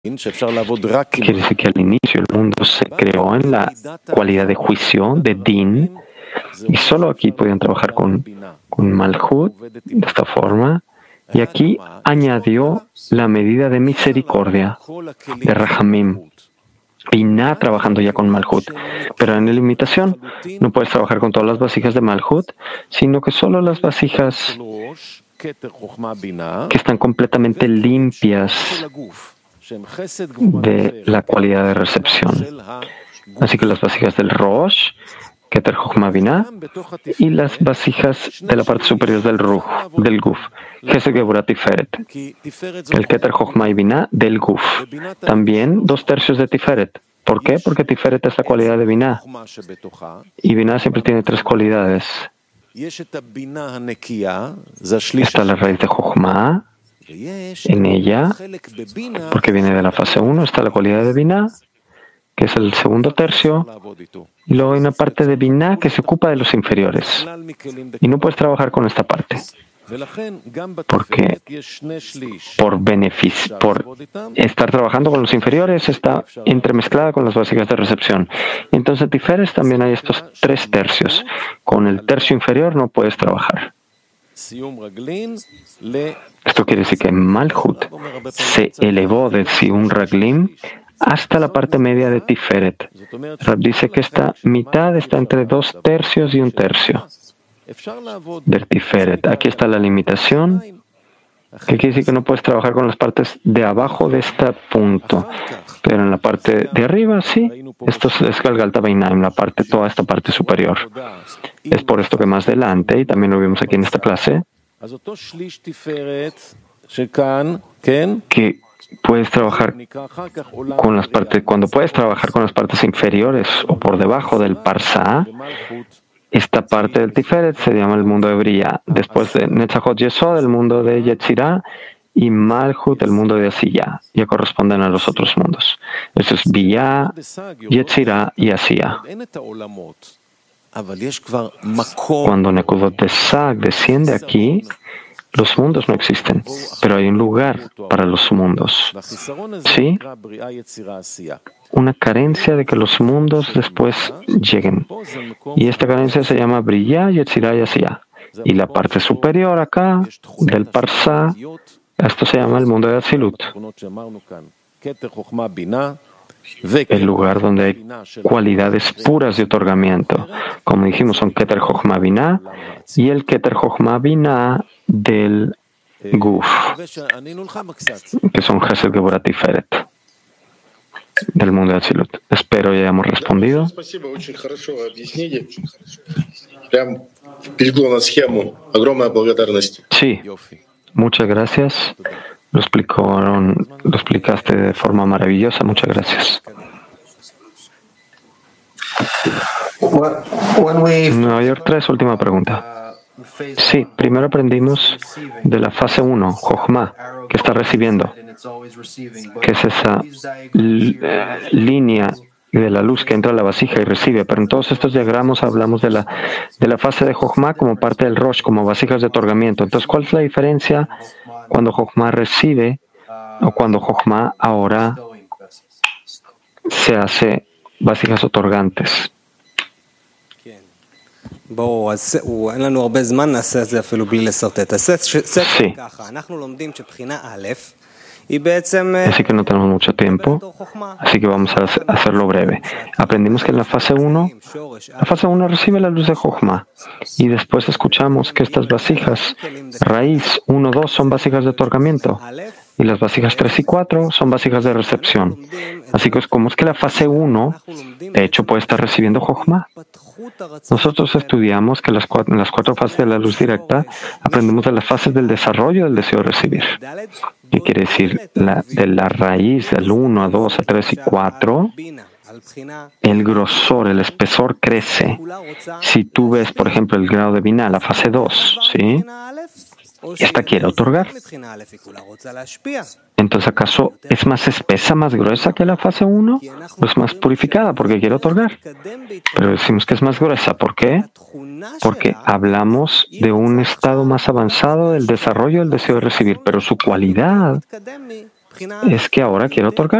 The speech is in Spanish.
Quiere decir que al inicio el mundo se creó en la cualidad de juicio, de din, y solo aquí podían trabajar con Malhut de esta forma, y aquí añadió la medida de misericordia, de Rahamim, Binah trabajando ya con Malhut. Pero en la limitación no puedes trabajar con todas las vasijas de Malhut, sino que solo las vasijas que están completamente limpias de la cualidad de recepción. Así que las vasijas del Rosh, Keter Chochma Binah, y las vasijas de la parte superior del Ruh, del Guf, Gesed Geburah Tiferet. El Keter Chochma y Binah del Guf. También 2/3 de Tiferet. ¿Por qué? Porque Tiferet es la cualidad de Binah. Y Binah siempre tiene 3 cualidades. Está la raíz de Chochma. En ella, porque viene de la fase 1, está la cualidad de Binah, que es el segundo tercio, y luego hay una parte de Binah que se ocupa de los inferiores. Y no puedes trabajar con esta parte, porque por estar trabajando con los inferiores está entremezclada con las vasijas de recepción. Entonces, Tiferet también hay estos 3 tercios. Con el tercio inferior no puedes trabajar. Esto quiere decir que Malhut se elevó de Sium Raglim hasta la parte media de Tiferet. Rab dice que esta mitad está entre 2 tercios y 1 tercio del Tiferet. Aquí está la limitación, que quiere decir que no puedes trabajar con las partes de abajo de este punto, pero en la parte de arriba sí. Esto es Galgalta Beinaim, toda esta parte superior. Es por esto que más adelante, y también lo vimos aquí en esta clase, que puedes trabajar con las partes, cuando puedes trabajar con las partes inferiores o por debajo del Parsa, esta parte del Tiferet se llama el mundo de Bria. Después de Netzachot Yesod, el mundo de Yetzirah, y Malhut, el mundo de Asiyah. Ya corresponden a los otros mundos. Eso es Biyah, Yetzirah y Asiyah. Cuando Nekudot de Sag desciende aquí, los mundos no existen, pero hay un lugar para los mundos. ¿Sí? Una carencia de que los mundos después lleguen. Y esta carencia se llama Bria, Yetzirah y Asiyah. Y la parte superior acá, del Parsa, esto se llama el mundo de Atzilut. El lugar donde hay cualidades puras de otorgamiento. Como dijimos, son Keter Chochma Binah y el Keter Chochma Binah del Guf, que son Gesed Geburah Tiferet, del mundo de Atzilut. Espero ya hayamos respondido. Sí, muchas gracias. Lo explicaste de forma maravillosa. Muchas gracias. Nueva York 3, última pregunta. Sí, primero aprendimos de la fase 1, Jochma, que está recibiendo, que es esa línea de la luz que entra a la vasija y recibe. Pero en todos estos diagramas hablamos de la fase de Jochma como parte del Rosh, como vasijas de otorgamiento. Entonces, ¿cuál es la diferencia cuando Jochma recibe o cuando Jochma ahora se hace vasijas otorgantes? Así que no tenemos mucho tiempo, así que vamos a hacerlo breve. Aprendimos que en la fase 1 recibe la luz de Jochma, y después escuchamos que estas vasijas, raíz 1, 2, son vasijas de otorgamiento, y las vasijas 3 y 4 son vasijas de recepción. Así que como es que la fase 1, de hecho, puede estar recibiendo Jochma. Nosotros estudiamos que en las 4 fases de la luz directa aprendemos de las fases del desarrollo del deseo de recibir. ¿Qué quiere decir? De la raíz del 1 a 2 a 3 y 4, el grosor, el espesor crece. Si tú ves, por ejemplo, el grado de Binah, la fase 2, ¿sí? Esta quiere otorgar. Entonces, ¿acaso es más espesa, más gruesa que la fase 1? ¿O es más purificada porque quiere otorgar? Pero decimos que es más gruesa. ¿Por qué? Porque hablamos de un estado más avanzado del desarrollo del deseo de recibir, pero su cualidad es que ahora quiero otorgar.